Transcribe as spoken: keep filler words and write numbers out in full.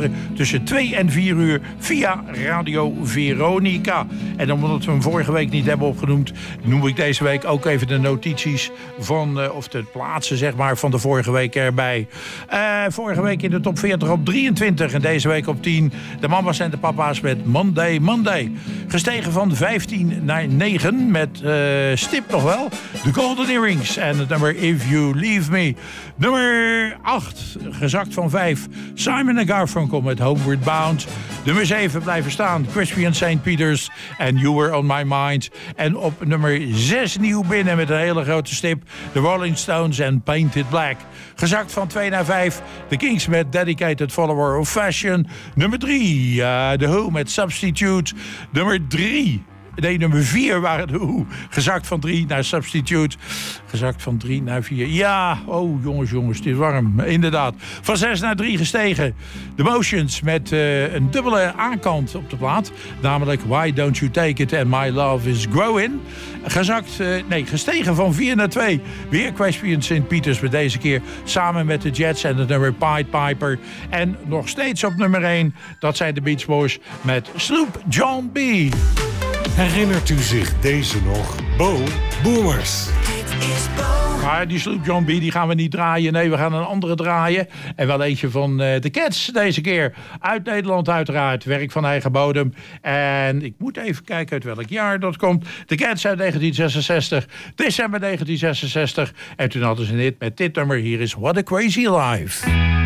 beluisteren tussen twee en vier uur via Radio Veronica. En omdat we hem vorige week niet hebben opgenoemd, noem ik deze week ook even de notities van, uh, of de plaatsen zeg maar, van de vorige week erbij. Uh, vorige week in de top veertig op drieëntwintig en deze week op tien. De mama's en de papa's met Monday Monday. Gestegen van vijftien naar negen met uh, stip nog wel. De Golden Earrings en het nummer If You Leave Me. Nummer acht, gezakt van vijf. Simon en Garfunkel met Homeward Bound. Nummer zeven blijven staan. Crispy and Saint Peters en You Were On My Mind. En op nummer zes nieuw binnen met een hele grote stip. The Rolling Stones en Painted Black. Gezakt van twee naar vijf. The Kings met Dedicated Follower of Fashion. Nummer drie, uh, The Who met Substitute. Nummer drie. Nee, nummer vier waren de Who. Gezakt van drie naar Substitute. Gezakt van drie naar vier. Ja, oh jongens, jongens, het is warm. Inderdaad. Van zes naar drie gestegen. The Motions met uh, een dubbele aankant op de plaat. Namelijk Why Don't You Take It and My Love Is Growing. Gezakt, uh, nee, gestegen van vier naar twee. Weer Crispy and Saint Peters met deze keer samen met de Jets en het nummer Pied Piper. En nog steeds op nummer één, dat zijn de Beach Boys met Sloop John B. Herinnert u zich deze nog? Bo Boomers. Maar die Sloop John B die gaan we niet draaien. Nee, we gaan een andere draaien. En wel eentje van uh, de Cats deze keer. Uit Nederland uiteraard. Werk van eigen bodem. En ik moet even kijken uit welk jaar dat komt. De Cats uit negentien zesenzestig. December negentien zesenzestig. En toen hadden ze een hit met dit nummer. Hier is What a Crazy Life.